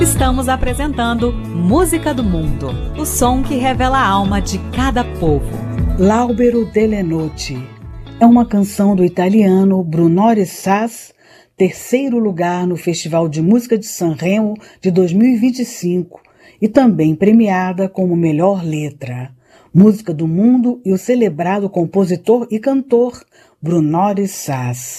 Estamos apresentando Música do Mundo, o som que revela a alma de cada povo. L'Albero delle Notti é uma canção do italiano Brunore Sass, terceiro lugar no Festival de Música de Sanremo de 2025 e também premiada como melhor letra. Música do Mundo e o celebrado compositor e cantor Brunore Sass.